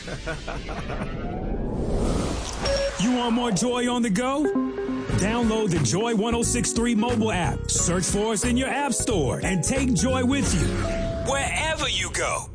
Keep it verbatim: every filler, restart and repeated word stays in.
You want more Joy on the go? Download the Joy ten sixty-three mobile app. Search for us in your app store and take Joy with you wherever you go.